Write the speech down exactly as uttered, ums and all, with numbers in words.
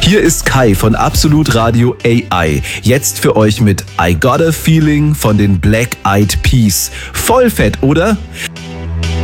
Hier ist Kai von Absolut Radio A I. Jetzt für euch mit I Got a Feeling von den Black Eyed Peas. Voll fett, oder?